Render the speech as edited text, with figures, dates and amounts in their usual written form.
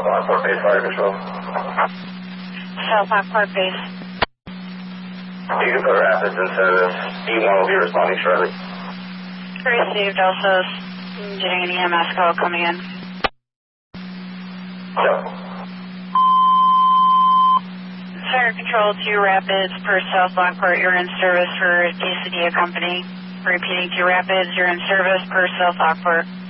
South Lockport Base Fire Control. South Lockport Base. You can put Rapids in service. E1 will be responding shortly. Received. Also getting an EMS call coming in. Fire Control 2 Rapids per South Lockport. You're in service for DCD Company. Repeating 2 Rapids. You're in service per South Lockport.